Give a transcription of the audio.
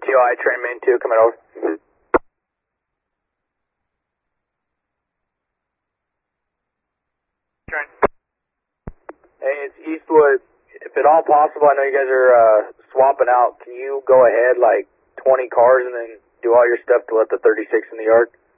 UI train main 2 coming over. Train. Hey, it's Eastwood. If at all possible, I know you guys are swapping out. Can you go ahead like 20 cars and then do all your stuff to let the 36 in the yard?